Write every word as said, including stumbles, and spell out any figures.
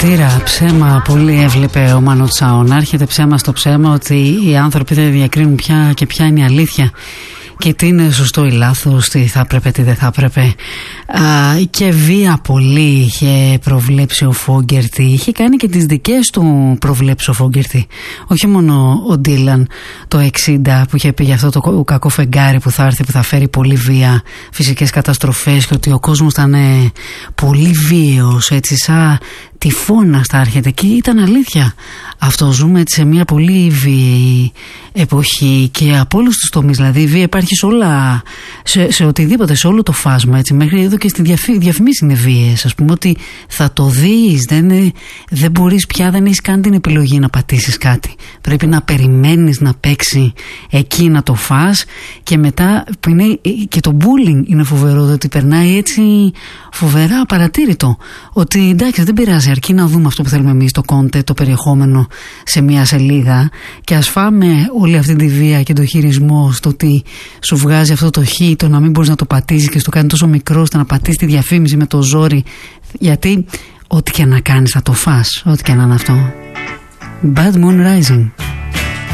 Σατύρα, ψέμα, πολύ έβλεπε ο Μάνο Τσάο. Να έρχεται ψέμα στο ψέμα, ότι οι άνθρωποι δεν διακρίνουν πια και ποια είναι η αλήθεια και τι είναι σωστό ή λάθος, τι θα έπρεπε, τι δεν θα έπρεπε. Α, και βία πολύ είχε προβλέψει ο Φόγκερτη. Είχε κάνει και τις δικές του προβλέψεις ο Φόγκερτη. Όχι μόνο ο Ντίλαν το εξήντα που είχε πει για αυτό το κακό φεγγάρι που θα έρθει, που θα φέρει πολύ βία, φυσικές καταστροφές και ότι ο κόσμος θα είναι πολύ βίαιος, έτσι σαν τυφώνας θα έρχεται. Και ήταν αλήθεια. Αυτό, ζούμε έτσι σε μια πολύ βίαιη εποχή και από όλους τους τομείς. Δηλαδή η βία υπάρχει σε όλα, σε, σε οτιδήποτε, σε όλο το φάσμα, έτσι, μέχρι εδώ και στη διαφη, διαφημίσεις είναι βίαιες. Ας πούμε ότι θα το δεις, δεν, δεν μπορείς πια, δεν έχεις καν την επιλογή να πατήσεις κάτι. Πρέπει να περιμένεις να παίξει εκεί, να το φας, και μετά που είναι, και το bullying είναι φοβερό, ότι περνάει έτσι φοβερά παρατήρητο. Ότι εντάξει, δεν πειράζει, αρκεί να δούμε αυτό που θέλουμε εμείς, το content, το περιεχόμενο σε μια σελίδα, και ας φάμε όλη αυτή τη βία και το χειρισμό στο ότι σου βγάζει αυτό το χ, το να μην μπορείς να το πατήσεις και στο κάνει τόσο μικρό ώστε να πατήσεις τη διαφήμιση με το ζόρι, γιατί ό,τι και να κάνεις θα το φας, ό,τι και να είναι αυτό. Bad Moon Rising.